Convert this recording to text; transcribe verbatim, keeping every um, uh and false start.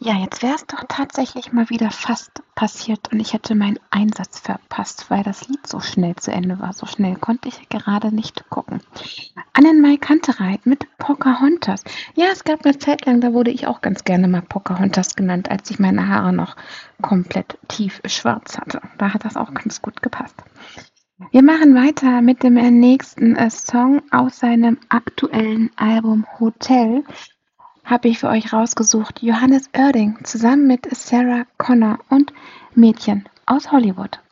Ja, jetzt wäre es doch tatsächlich mal wieder fast passiert und ich hätte meinen Einsatz verpasst, weil das Lied so schnell zu Ende war. So schnell konnte ich gerade nicht gucken. Annenmai Kantereit mit Pocahontas. Ja, es gab eine Zeit lang, da wurde ich auch ganz gerne mal Pocahontas genannt, als ich meine Haare noch komplett tief schwarz hatte. Da hat das auch ganz gut gepasst. Wir machen weiter mit dem äh, nächsten äh, Song aus seinem aktuellen Album Hotel. Habe ich für euch rausgesucht Johannes Oerding zusammen mit Sarah Connor und Mädchen aus Hollywood.